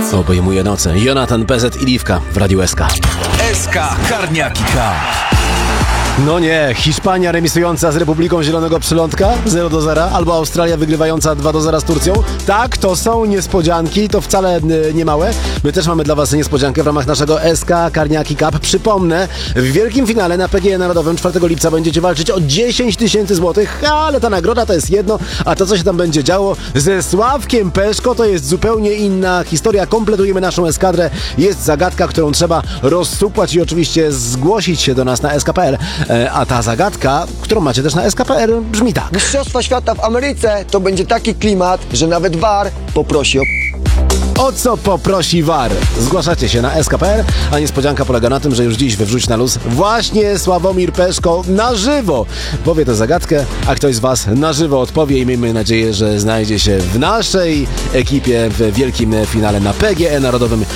Obejmuje noce. Jonatan, PZ i Liwka w Radiu SK. SK Karniaki Cup. No nie, Hiszpania remisująca z Republiką Zielonego Przylądka 0-0, albo Australia wygrywająca 2-0 z Turcją. Tak, to są niespodzianki, to wcale nie małe. My też mamy dla Was niespodziankę w ramach naszego SK Karniaki Cup. Przypomnę, w wielkim finale na PGE Narodowym 4 lipca będziecie walczyć o 10 000 złotych, ale ta nagroda to jest jedno, a to, co się tam będzie działo ze Sławkiem Peszko, to jest zupełnie inna historia. Kompletujemy naszą eskadrę. Jest zagadka, którą trzeba rozsupłać i oczywiście zgłosić się do nas na sk.pl. A ta zagadka, którą macie też na sk.pl, brzmi tak. Mistrzostwa świata w Ameryce to będzie taki klimat, że nawet VAR poprosi o... O co poprosi VAR? Zgłaszacie się na sk.pl, a niespodzianka polega na tym, że już dziś we Wrzuć na luz właśnie Sławomir Peszko na żywo powie tę zagadkę, a ktoś z Was na żywo odpowie i miejmy nadzieję, że znajdzie się w naszej ekipie w wielkim finale na PGE Narodowym